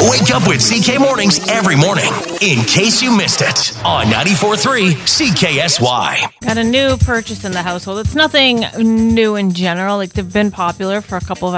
Wake up with CK Mornings every morning, in case you missed it, on 94.3 CKSY. Got a new purchase in the household. It's nothing new in general. Like, they've been popular for a couple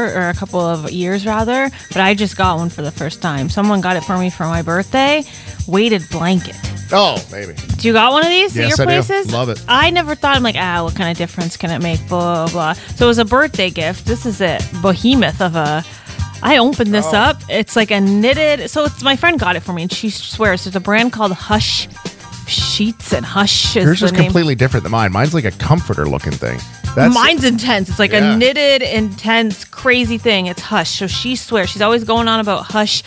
of years rather, but I just got one for the first time. Someone got it for me for my birthday. Weighted blanket. Oh, maybe. Do you got one of these at Yes, your I do. places? Love it. I never thought, I'm like, what kind of difference can it make? Blah, blah, blah. So it was a birthday gift. This is it. Behemoth of a... I opened this up. It's like a knitted... So it's my friend got it for me, and she swears there's a brand called Hush Sheets, and Hush is Yours the is name. completely different than mine. Mine's like a comforter-looking thing. Mine's intense. It's like a knitted, intense, crazy thing. It's Hush. So she swears. She's always going on about Hush.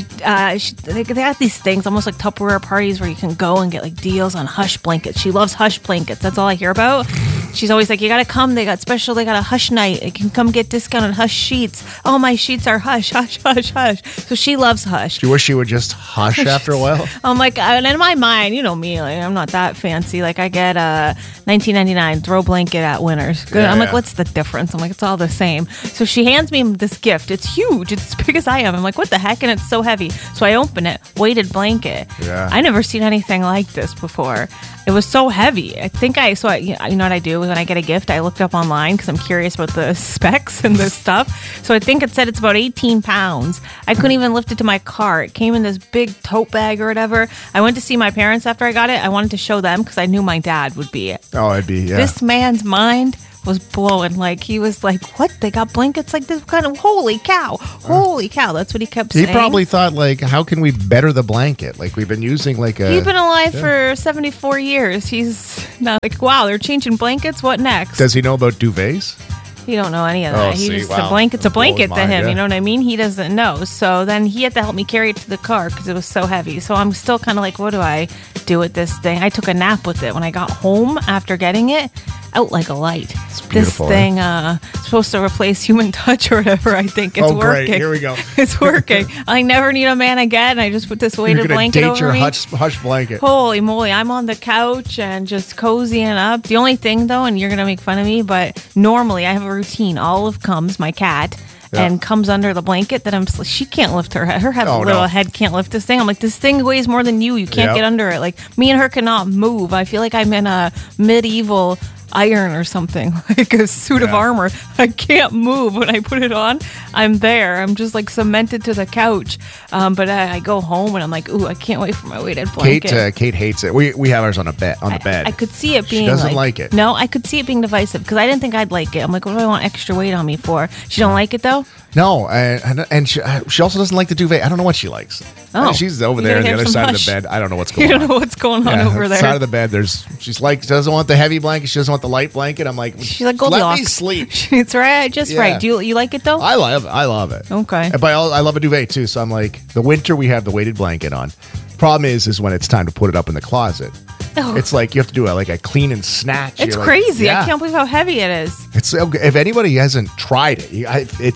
They have these things, almost like Tupperware parties, where you can go and get like deals on Hush blankets. She loves Hush blankets. That's all I hear about. She's always like, you got to come. They got a Hush night. You can come get discounted Hush sheets. Oh, my sheets are Hush, Hush, Hush, Hush. So she loves Hush. Do you wish she would just hush after a while? I'm like, and in my mind, you know me, like, I'm not that fancy. Like, I get a $19.99 throw blanket at Winners. Good. Yeah, I'm like, yeah. what's the difference? I'm like, it's all the same. So she hands me this gift. It's huge. It's as big as I am. I'm like, what the heck? And it's so heavy. So I open it. Weighted blanket. Yeah. I never seen anything like this before. It was so heavy. You know what I do when I get a gift? I looked up online because I'm curious about the specs and this stuff. So I think it said it's about 18 pounds. I couldn't even lift it to my car. It came in this big tote bag or whatever. I went to see my parents after I got it. I wanted to show them because I knew my dad would be it. Oh, it'd be, yeah. This man's mind was blowing. Like, he was like, what? They got blankets like this? Kind of, holy cow. Holy cow. That's what he kept saying. He probably thought, like, how can we better the blanket? Like, we've been using, like, a... He's been alive for 74 years. He's not like, wow, they're changing blankets. What next? Does he know about duvets? He don't know any of Oh, that. see, A wow. blanket's a blanket Blows to mine, him. yeah. You know what I mean? He doesn't know. So then he had to help me carry it to the car because it was so heavy. So I'm still kind of like, what do I do with this thing? I took a nap with it when I got home after getting it. Out like a light. It's beautiful, This thing supposed to replace human touch or whatever. I think it's Oh, great. working. Here we go. It's working. I never need a man again. I just put this weighted You're going to blanket date over your me. hush blanket. Holy moly, I'm on the couch and just cozying up. The only thing, though, and you're going to make fun of me, but normally I have a routine. Olive comes, my cat, and comes under the blanket that she can't lift her head. Her little head can't lift this thing. I'm like, this thing weighs more than you. You can't get under it. Like, me and her cannot move. I feel like I'm in a medieval iron or something, like a suit of armor. I can't move when I put it on. I'm there. I'm just like cemented to the couch. But I go home and I'm like, ooh, I can't wait for my weighted blanket. Kate hates it. We have ours on the bed. I could see it being. She doesn't like it. No, I could see it being divisive because I didn't think I'd like it. I'm like, what do I want extra weight on me for? She don't like it though. No, and she also doesn't like the duvet. I don't know what she likes. Oh. She's over You there on gotta the have other some side Hush. of the bed. I don't know what's going You on. don't know what's going on over there. Side of the bed. She's like, she doesn't want the heavy blanket. She doesn't want the light blanket. I'm like, She's like Goldilocks. let me sleep. It's right, just Yeah. right. Do you like it though? I love it. Okay. But I love a duvet too. So I'm like, the winter we have the weighted blanket on. Problem is when it's time to put it up in the closet. Oh. It's like you have to do a clean and snatch. It's You're like, crazy. yeah. I can't believe how heavy it is. It's if anybody hasn't tried it,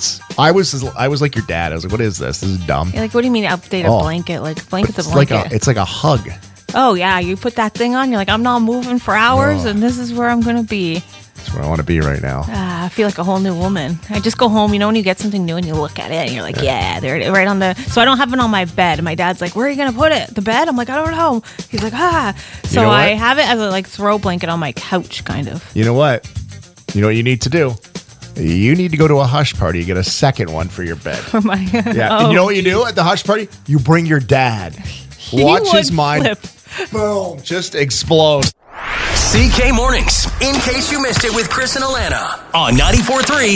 I was like your dad. I was like, what is this? This is dumb. You're like, what do you mean update a Oh. blanket? Like blanket's a It's like blanket. it's like a hug. Oh yeah, you put that thing on. You're like, I'm not moving for hours, and this is where I'm gonna be. That's where I want to be right now. I feel like a whole new woman. I just go home, when you get something new and you look at it and you're like, yeah, there, right on the. So I don't have it on my bed. My dad's like, where are you gonna put it? The bed? I'm like, I don't know. He's like, So You know I what? have it as a throw blanket on my couch, kind of. You know what? You know what you need to do? You need to go to a hush party and get a second one for your bed. For my. Yeah. Oh, And you know what you do at the hush party? You bring your dad. He Watch would his mind. flip. Boom. Just explode. CK Mornings, in case you missed it with Chris and Alana, on 94.3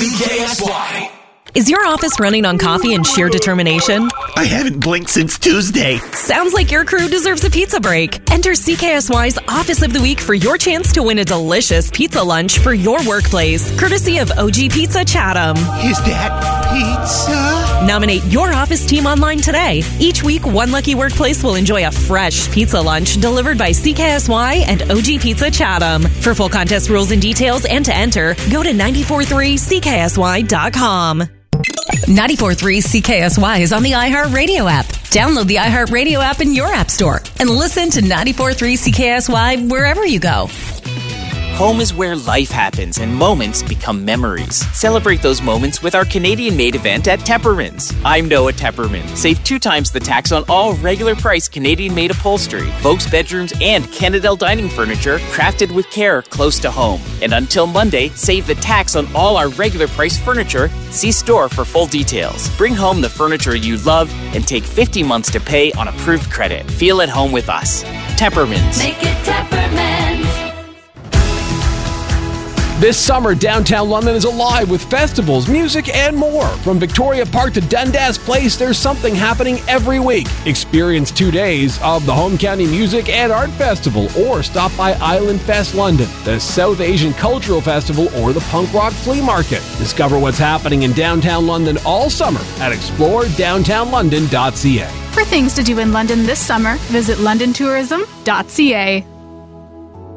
CKSY. Is your office running on coffee and sheer determination? I haven't blinked since Tuesday. Sounds like your crew deserves a pizza break. Enter CKSY's Office of the Week for your chance to win a delicious pizza lunch for your workplace, courtesy of OG Pizza Chatham. Is that pizza? Nominate your office team online today. Each week, one lucky workplace will enjoy a fresh pizza lunch delivered by CKSY and OG Pizza Chatham. For full contest rules and details and to enter, go to 943CKSY.com. 94.3 CKSY is on the iHeartRadio app. Download the iHeartRadio app in your app store and listen to 94.3 CKSY wherever you go. Home is where life happens and moments become memories. Celebrate those moments with our Canadian-made event at Tepperman's. I'm Noah Tepperman. Save 2 times the tax on all regular price Canadian-made upholstery, folks' bedrooms, and Canadel dining furniture crafted with care close to home. And until Monday, save the tax on all our regular price furniture. See store for full details. Bring home the furniture you love and take 50 months to pay on approved credit. Feel at home with us. Tepperman's. Make it Tepperman's. This summer, downtown London is alive with festivals, music, and more. From Victoria Park to Dundas Place, there's something happening every week. Experience 2 days of the Home County Music and Art Festival, or stop by Island Fest London, the South Asian Cultural Festival, or the Punk Rock Flea Market. Discover what's happening in downtown London all summer at exploredowntownlondon.ca. For things to do in London this summer, visit londontourism.ca.